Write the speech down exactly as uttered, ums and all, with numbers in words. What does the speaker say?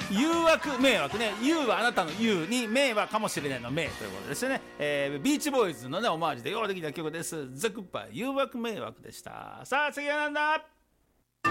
誘惑迷惑ね、誘はあなたの誘に、迷はかもしれないの迷ということですよね。えー、ビーチボーイズのねオマージュでようできた曲です。ザ・グッバイ誘惑迷惑でした。さあ次はなんだ。